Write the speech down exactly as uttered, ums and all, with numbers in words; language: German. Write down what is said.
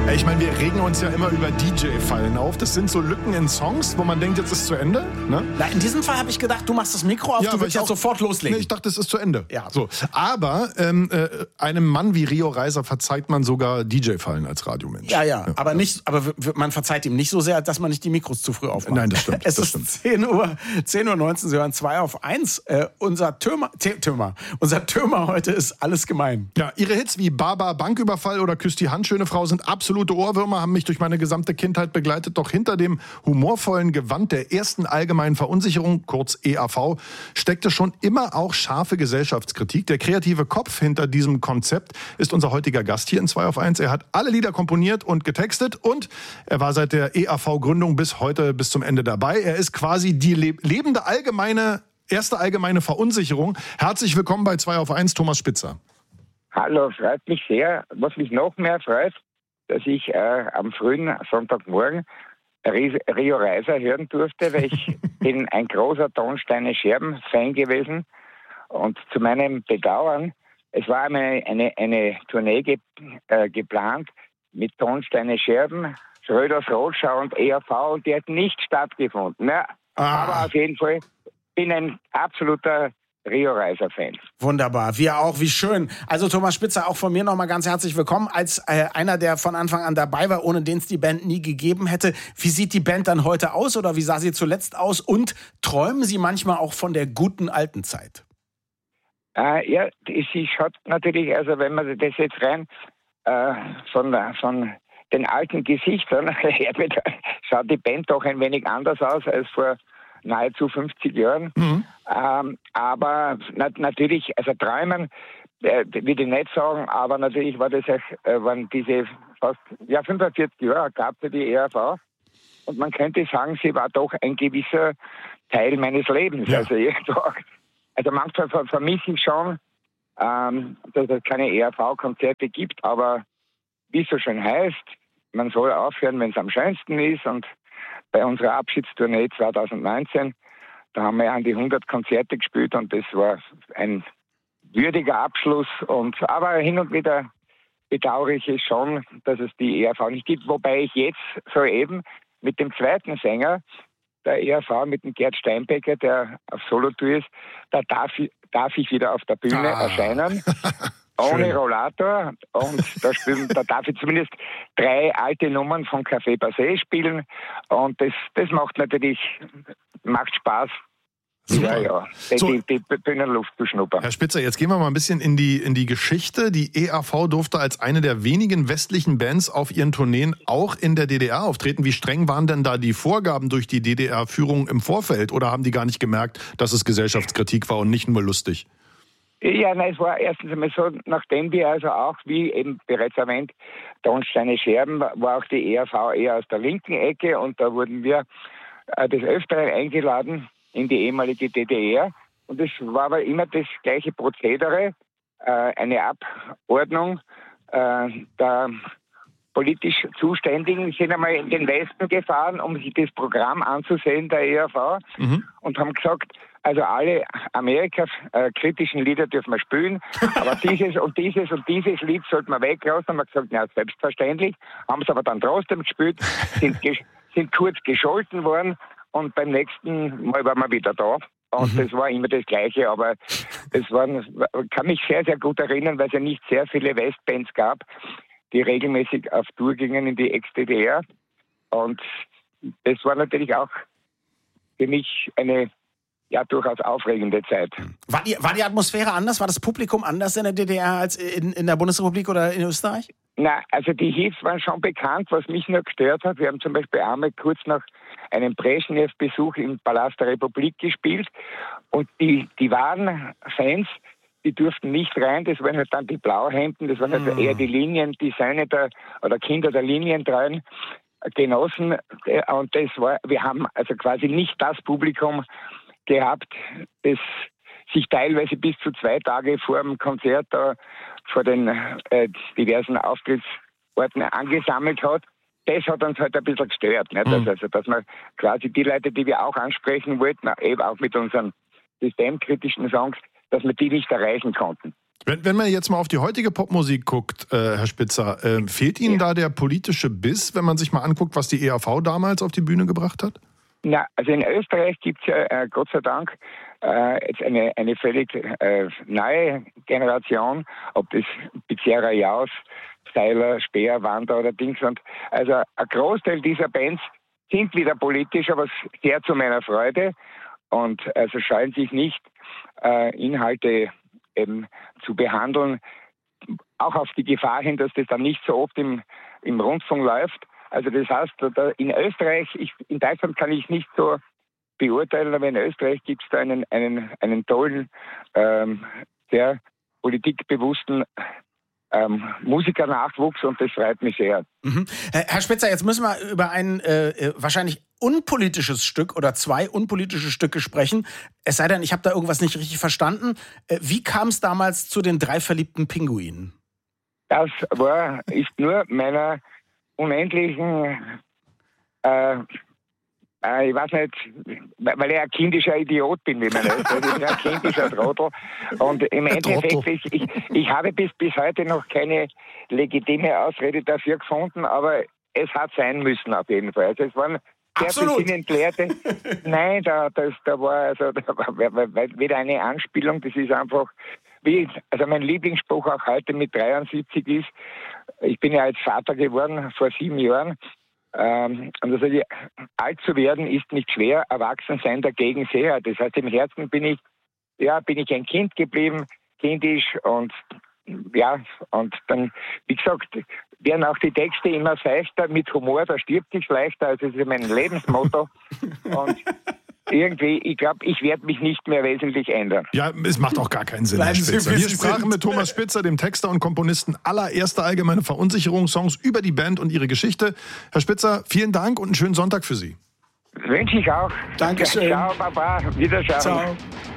Ich meine, wir regen uns ja immer über D J-Fallen auf. Das sind so Lücken in Songs, wo man denkt, jetzt ist es zu Ende. Ne? Na, in diesem Fall habe ich gedacht, du machst das Mikro auf, Ja, du willst jetzt sofort loslegen. Nee, ich dachte, es ist zu Ende. Ja. So. Aber ähm, äh, einem Mann wie Rio Reiser verzeiht man sogar D J-Fallen als Radiomensch. Ja, ja, ja. aber, nicht, aber w- w- man verzeiht ihm nicht so sehr, dass man nicht die Mikros zu früh aufmacht. Nein, das stimmt. Es das ist stimmt. zehn Uhr, zehn Uhr neunzehn, Sie hören zwei auf eins. Äh, unser Türmer, T- Türmer, unser Türmer heute ist alles gemein. Ja, ihre Hits wie Baba, Banküberfall oder Küss die Hand, schöne Frau sind absolute Ohrwürmer, haben mich durch meine gesamte Kindheit begleitet. Doch hinter dem humorvollen Gewand der ersten allgemeinen Verunsicherung, kurz E A V, steckte schon immer auch scharfe Gesellschaftskritik. Der kreative Kopf hinter diesem Konzept ist unser heutiger Gast hier in zwei auf eins. Er hat alle Lieder komponiert und getextet und er war seit der E A V-Gründung bis heute, bis zum Ende dabei. Er ist quasi die le- lebende allgemeine, erste allgemeine Verunsicherung. Herzlich willkommen bei zwei auf eins, Thomas Spitzer. Hallo, freut mich sehr. Was mich noch mehr freut, dass ich äh, am frühen Sonntagmorgen Rio Reiser hören durfte, weil ich bin ein großer Tonsteine Scherben-Fan gewesen. Und zu meinem Bedauern, es war eine, eine, eine Tournee ge, äh, geplant mit Tonsteine Scherben, Schröders Rotschau und E A V und die hat nicht stattgefunden. Ja, Ah. Aber auf jeden Fall bin ein absoluter Rio Reiser-Fan. Wunderbar, wir auch, wie schön. Also Thomas Spitzer, auch von mir nochmal ganz herzlich willkommen, als äh, einer, der von Anfang an dabei war, ohne den es die Band nie gegeben hätte. Wie sieht die Band dann heute aus oder wie sah sie zuletzt aus? Und träumen Sie manchmal auch von der guten alten Zeit? Äh, ja, sie hat natürlich, also wenn man das jetzt rein äh, von, von den alten Gesichtern her, schaut die Band doch ein wenig anders aus als vor nahezu fünfzig Jahren. Mhm. Ähm, aber na, natürlich, also träumen, äh, will ich nicht sagen, aber natürlich war das auch, äh, waren diese fast ja, fünfundvierzig Jahre gab es die E R V. Und man könnte sagen, sie war doch ein gewisser Teil meines Lebens. Ja. Also, also manchmal ver- vermisse ich schon, ähm, dass es keine E R V-Konzerte gibt, aber wie es so schön heißt, man soll aufhören, wenn es am schönsten ist. Und bei unserer Abschiedstournee zwanzig neunzehn, da haben wir an die hundert Konzerte gespielt und das war ein würdiger Abschluss. Und, aber hin und wieder bedauere ich es schon, dass es die E R V nicht gibt. Wobei ich jetzt soeben mit dem zweiten Sänger der E R V, mit dem Gerd Steinbecker, der auf Solotour ist, da darf ich, darf ich wieder auf der Bühne ah. erscheinen. Ohne Rollator und da, spielen, da darf ich zumindest drei alte Nummern von Café Passé spielen und das, das macht natürlich macht Spaß. Super. Ja, ja, die, So. die, die Bühnenluft zu schnuppern. Herr Spitzer, jetzt gehen wir mal ein bisschen in die, in die Geschichte. Die E A V durfte als eine der wenigen westlichen Bands auf ihren Tourneen auch in der D D R auftreten. Wie streng waren denn da die Vorgaben durch die D D R-Führung im Vorfeld? Oder haben die gar nicht gemerkt, dass es Gesellschaftskritik war und nicht nur lustig? Ja, nein, es war erstens einmal so, nachdem wir also auch, wie eben bereits erwähnt, Tonsteine Scherben, war auch die E R V eher aus der linken Ecke und da wurden wir äh, des Öfteren eingeladen in die ehemalige D D R und es war aber immer das gleiche Prozedere, äh, eine Abordnung äh, der politisch Zuständigen sind einmal in den Westen gefahren, um sich das Programm anzusehen der E R V mhm. und haben gesagt, also alle Amerika-kritischen Lieder dürfen wir spielen, aber dieses und dieses und dieses Lied sollten wir weglassen. Haben wir gesagt, ja, selbstverständlich. Haben es aber dann trotzdem gespielt, sind, ge- sind kurz gescholten worden und beim nächsten Mal waren wir wieder da. Und mhm. das war immer das Gleiche, aber es waren, kann mich sehr, sehr gut erinnern, weil es ja nicht sehr viele Westbands gab, die regelmäßig auf Tour gingen in die Ex-D D R. Und das war natürlich auch für mich eine ja durchaus aufregende Zeit. War die, war die Atmosphäre anders? War das Publikum anders in der D D R als in, in der Bundesrepublik oder in Österreich? Na, also die Hits waren schon bekannt. Was mich nur gestört hat, wir haben zum Beispiel einmal kurz nach einem Brezhnev-Besuch im Palast der Republik gespielt und die, die wahren Fans, die durften nicht rein, das waren halt dann die Blauhemden, das waren also eher die Linien, die Söhne der, oder Kinder der Linientreuen Genossen. Und das war, wir haben also quasi nicht das Publikum gehabt, das sich teilweise bis zu zwei Tage vor dem Konzert da vor den äh, diversen Auftrittsorten angesammelt hat. Das hat uns halt ein bisschen gestört. Nicht? Mhm. Also, dass man quasi die Leute, die wir auch ansprechen wollten, eben auch mit unseren systemkritischen Songs, dass wir die nicht erreichen konnten. Wenn, wenn man jetzt mal auf die heutige Popmusik guckt, äh, Herr Spitzer, äh, fehlt Ihnen ja. da der politische Biss, wenn man sich mal anguckt, was die E R V damals auf die Bühne gebracht hat? Na, also in Österreich gibt es ja äh, Gott sei Dank äh, jetzt eine, eine völlig äh, neue Generation, ob das Pizzerra Jaus, Steiler, Speer, Wander oder Dings. Und also ein Großteil dieser Bands sind wieder politisch, aber sehr zu meiner Freude und also scheuen sich nicht, äh, Inhalte eben zu behandeln, auch auf die Gefahr hin, dass das dann nicht so oft im, im Rundfunk läuft. Also das heißt, da in Österreich, ich, in Deutschland kann ich nicht so beurteilen, aber in Österreich gibt es da einen, einen, einen tollen, ähm, sehr politikbewussten ähm, Musikernachwuchs und das freut mich sehr. Mhm. Herr Spitzer, jetzt müssen wir über ein äh, wahrscheinlich unpolitisches Stück oder zwei unpolitische Stücke sprechen. Es sei denn, ich habe da irgendwas nicht richtig verstanden. Äh, wie kam es damals zu den drei verliebten Pinguinen? Das war, ist nur meiner unendlichen, äh, äh, ich weiß nicht, weil ich ein kindischer Idiot bin, wie man das. Ich bin ein kindischer Trottel. Und im Endeffekt, ich, ich, ich habe bis, bis heute noch keine legitime Ausrede dafür gefunden, aber es hat sein müssen auf jeden Fall. Also es waren sehr besinnentleerte. Nein, da, das, da war also da war wieder eine Anspielung, das ist einfach, wie, also mein Lieblingsspruch auch heute mit dreiundsiebzig ist, ich bin ja jetzt Vater geworden vor sieben Jahren. Ähm, und also alt zu werden ist nicht schwer, erwachsen sein dagegen sehr. Das heißt, im Herzen bin ich, ja, bin ich ein Kind geblieben, kindisch und ja, und dann, wie gesagt, werden auch die Texte immer seichter, mit Humor, da stirbt sich leichter, also das ist mein Lebensmotto. Und irgendwie, ich glaube, ich werde mich nicht mehr wesentlich ändern. Ja, es macht auch gar keinen Sinn, Herr Spitzer. Wir sprachen mit Thomas Spitzer, dem Texter und Komponisten aller erster allgemeine Verunsicherungssongs, über die Band und ihre Geschichte. Herr Spitzer, vielen Dank und einen schönen Sonntag für Sie. Wünsche ich auch. Dankeschön. Ciao, Baba. Wiederschauen. Ciao.